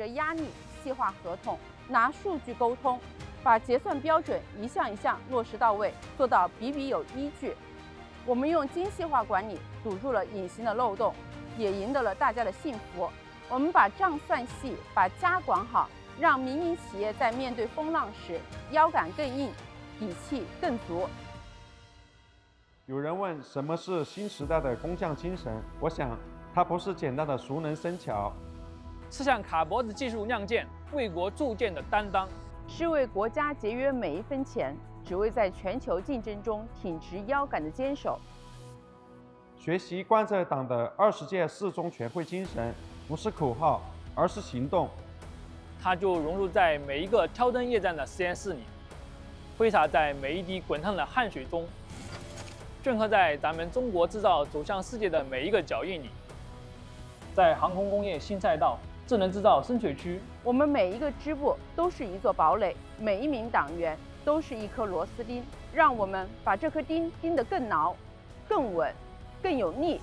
着压力细化合同，拿数据沟通，把结算标准一项一项落实到位，做到笔笔有依据。我们用精细化管理堵住了隐形的漏洞，也赢得了大家的信服。我们把账算细，把家管好，让民营企业在面对风浪时腰杆更硬，底气更足。 有人问什么是新时代的工匠精神？我想，它不是简单的熟能生巧， 是向卡脖子技术亮剑、为国铸剑的担当， 是为国家节约每一分钱，只为在全球竞争中挺直腰杆的坚守。 学习贯彻党的20届4中全会精神，不是口号，而是行动。 它就融入在每一个挑灯夜战的实验室里，挥洒在每一滴滚烫的汗水中，镌刻在咱们中国制造走向世界的每一个脚印里。在航空工业新赛道、智能制造深水区， 我们每一个支部都是一座堡垒，每一名党员都是一颗螺丝钉，让我们把这颗钉钉得更牢、更稳、更有力。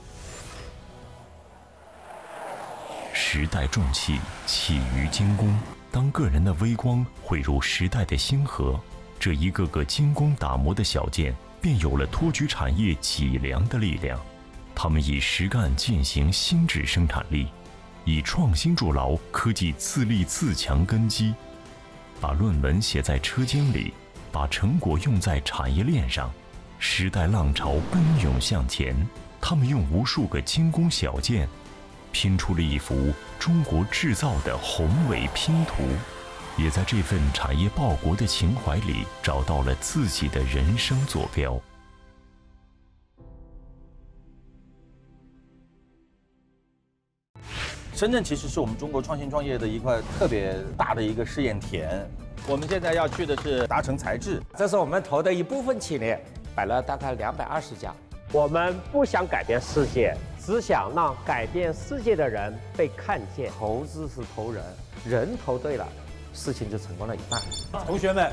时代重器起于精工，当个人的微光汇入时代的星河，这一个个精工打磨的小件，便有了托举产业脊梁的力量。他们以实干践行新质生产力，以创新筑牢科技自立自强根基，把论文写在车间里，把成果用在产业链上。时代浪潮奔涌向前，他们用无数个精工小件拼出了一幅中国制造的宏伟拼图，也在这份产业报国的情怀里找到了自己的人生坐标。 深圳其实是我们中国创新创业的一块特别大的一个试验田。我们现在要去的是达成材质， 这是我们投的一部分企业，摆了大概220家。 我们不想改变世界，只想让改变世界的人被看见。投资是投人，人投对了，事情就成功了一半。 同学们，